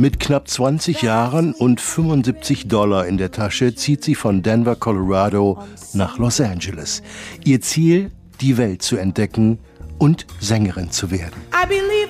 Mit knapp 20 Jahren und $75 in der Tasche zieht sie von Denver, Colorado nach Los Angeles. Ihr Ziel, die Welt zu entdecken und Sängerin zu werden. I believe